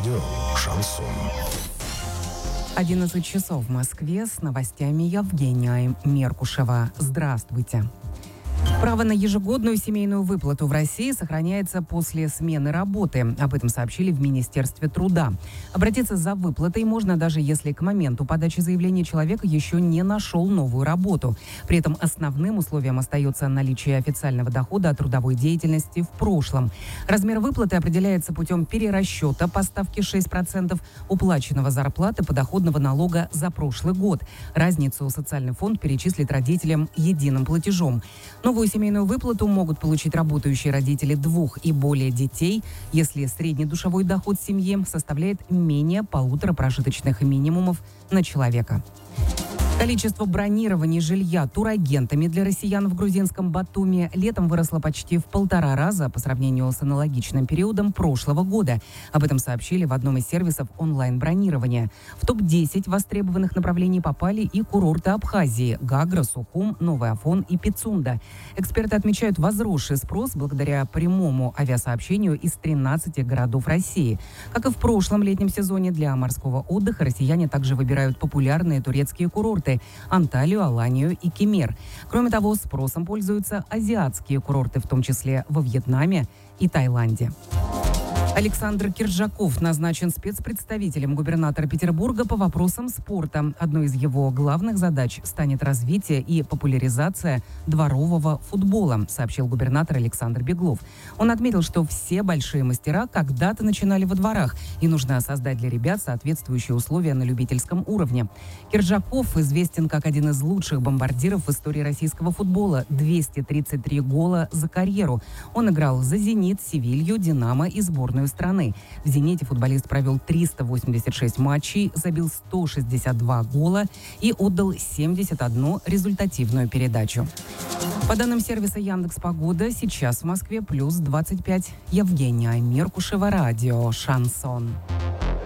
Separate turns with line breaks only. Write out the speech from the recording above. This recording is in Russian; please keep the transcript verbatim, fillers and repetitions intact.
радио «Шансон».
одиннадцать часов в Москве, с новостями Евгения Меркушева. Здравствуйте. Право на ежегодную семейную выплату в России сохраняется после смены работы. Об этом сообщили в Министерстве труда. Обратиться за выплатой можно даже если к моменту подачи заявления человек еще не нашел новую работу. При этом основным условием остается наличие официального дохода от трудовой деятельности в прошлом. Размер выплаты определяется путем перерасчета по ставке шесть процентов уплаченного зарплаты подоходного налога за прошлый год. Разницу социальный фонд перечислит родителям единым платежом. Новую семейную выплату могут получить работающие родители двух и более детей, если средний душевой доход семьи составляет менее полутора прожиточных минимумов на человека. Количество бронирований жилья турагентами для россиян в грузинском Батуми летом выросло почти в полтора раза по сравнению с аналогичным периодом прошлого года. Об этом сообщили в одном из сервисов онлайн-бронирования. В топ десять востребованных направлений попали и курорты Абхазии – Гагра, Сухум, Новый Афон и Пицунда. Эксперты отмечают возросший спрос благодаря прямому авиасообщению из тринадцати городов России. Как и в прошлом летнем сезоне, для морского отдыха россияне также выбирают популярные турецкие курорты – Анталию, Аланию и Кемер. Кроме того, спросом пользуются азиатские курорты, в том числе во Вьетнаме и Таиланде. Александр Киржаков назначен спецпредставителем губернатора Петербурга по вопросам спорта. Одной из его главных задач станет развитие и популяризация дворового футбола, сообщил губернатор Александр Беглов. Он отметил, что все большие мастера когда-то начинали во дворах, и нужно создать для ребят соответствующие условия на любительском уровне. Киржаков известен как один из лучших бомбардиров в истории российского футбола – двести тридцать три гола за карьеру. Он играл за «Зенит», «Севилью», «Динамо» и сборную страны. В «Зените» футболист провел триста восемьдесят шесть матчей, забил сто шестьдесят два гола и отдал семьдесят одну результативную передачу. По данным сервиса Яндекс.Погода, сейчас в Москве плюс двадцать пять. Евгения Меркушева, радио «Шансон».